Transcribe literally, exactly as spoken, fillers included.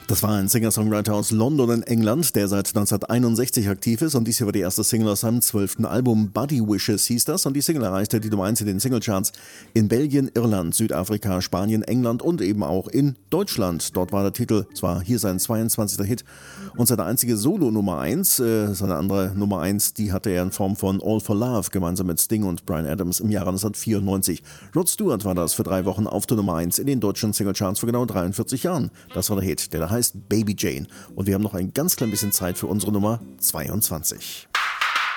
Das war ein Singer-Songwriter aus London in England, der seit neunzehnhunderteinundsechzig aktiv ist und dies hier war die erste Single aus seinem zwölften Album. Body Wishes hieß das und die Single erreichte die Nummer eins in den Singlecharts in Belgien, Irland, Südafrika, Spanien, England und eben auch in Deutschland. Dort war der Titel, zwar hier sein zweiundzwanzigster Hit und seine einzige Solo-Nummer eins, äh, seine andere Nummer eins, die hatte er in Form von All for Love gemeinsam mit Sting und Bryan Adams im Jahre neunzehnhundertvierundneunzig. Rod Stewart war das für drei Wochen auf der Nummer eins in den deutschen Singlecharts vor genau dreiundvierzig Jahren. Das war der Hit, der da heißt Baby Jane. Und wir haben noch ein ganz klein bisschen Zeit für unsere Nummer zweiundzwanzig.